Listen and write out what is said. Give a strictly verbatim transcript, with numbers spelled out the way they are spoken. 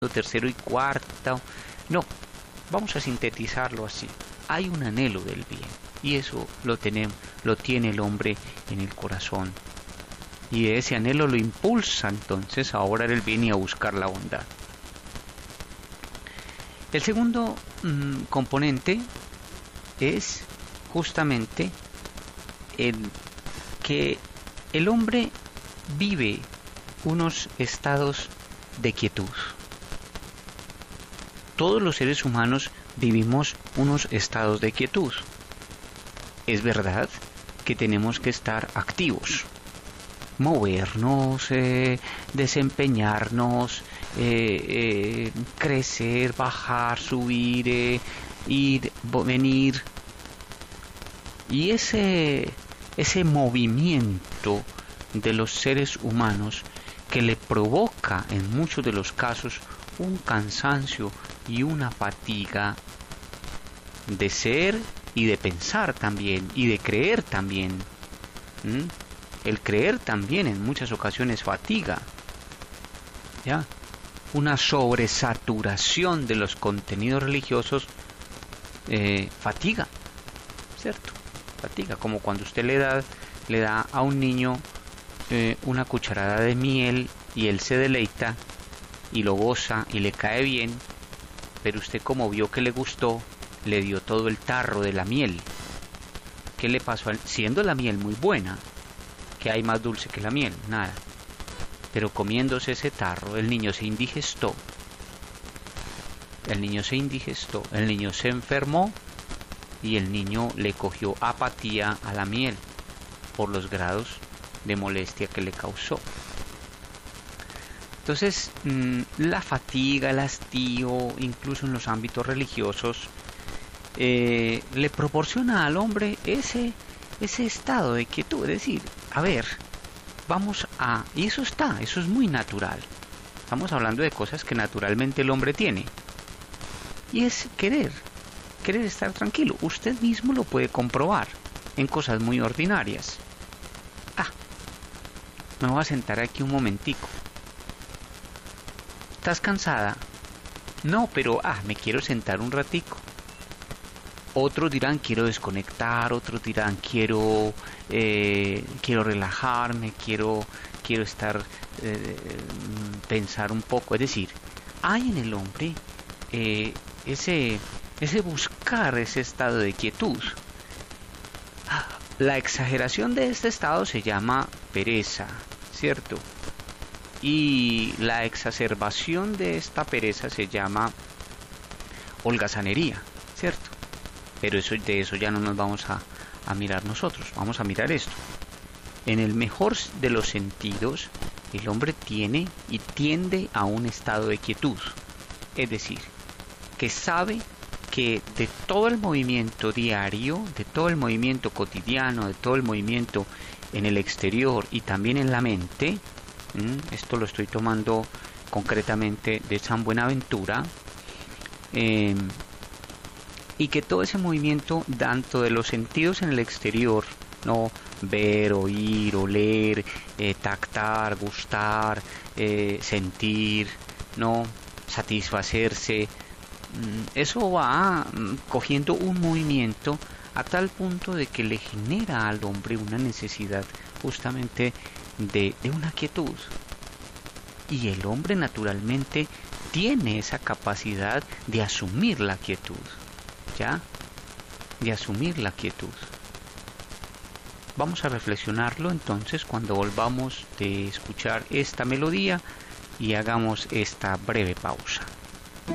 tercero y cuarto. No, vamos a sintetizarlo así. Hay un anhelo del bien y eso lo tenemos, lo tiene el hombre en el corazón. Y ese anhelo lo impulsa entonces a obrar el bien y a buscar la bondad. El segundo mmm, componente es justamente el que el hombre vive unos estados de quietud. Todos los seres humanos vivimos unos estados de quietud. Es verdad que tenemos que estar activos, movernos, eh, desempeñarnos, eh, eh, crecer, bajar, subir, eh, ir, venir. Y ese, ese movimiento de los seres humanos que le provoca en muchos de los casos un cansancio y una fatiga de ser y de pensar también y de creer también. ¿Mm? El creer también en muchas ocasiones fatiga, ¿ya? Una sobresaturación de los contenidos religiosos eh, fatiga, ¿cierto? Fatiga, como cuando usted le da, le da a un niño eh, una cucharada de miel y él se deleita y lo goza y le cae bien, pero usted como vio que le gustó, le dio todo el tarro de la miel. ¿Qué le pasó? Al... Siendo la miel muy buena, ¿qué hay más dulce que la miel? Nada. Pero comiéndose ese tarro, el niño se indigestó. El niño se indigestó, el niño se enfermó y el niño le cogió apatía a la miel por los grados de molestia que le causó. Entonces, mmm, la fatiga, el hastío, incluso en los ámbitos religiosos, eh, le proporciona al hombre ese, ese estado de quietud. Es decir, a ver, vamos a... Y eso está, eso es muy natural. Estamos hablando de cosas que naturalmente el hombre tiene. Y es querer, querer estar tranquilo. Usted mismo lo puede comprobar en cosas muy ordinarias. Ah, me voy a sentar aquí un momentico. ¿Estás cansada? No, pero ah, me quiero sentar un ratico. Otros dirán quiero desconectar, otros dirán quiero eh, quiero relajarme, quiero quiero estar eh, pensar un poco. Es decir, hay en el hombre eh, ese ese buscar ese estado de quietud. La exageración de este estado se llama pereza, ¿cierto? Y la exacerbación de esta pereza se llama holgazanería, ¿cierto? Pero eso, de eso ya no nos vamos a, a mirar nosotros, vamos a mirar esto. En el mejor de los sentidos, el hombre tiene y tiende a un estado de quietud. Es decir, que sabe que de todo el movimiento diario, de todo el movimiento cotidiano, de todo el movimiento en el exterior y también en la mente, esto lo estoy tomando concretamente de San Buenaventura, eh, y que todo ese movimiento, tanto de los sentidos en el exterior, no ver, oír, oler, eh, tactar, gustar, eh, sentir, no satisfacerse, eso va cogiendo un movimiento a tal punto de que le genera al hombre una necesidad justamente De, de una quietud. Y el hombre naturalmente tiene esa capacidad de asumir la quietud, ¿ya? De asumir la quietud. Vamos a reflexionarlo entonces cuando volvamos de escuchar esta melodía y hagamos esta breve pausa.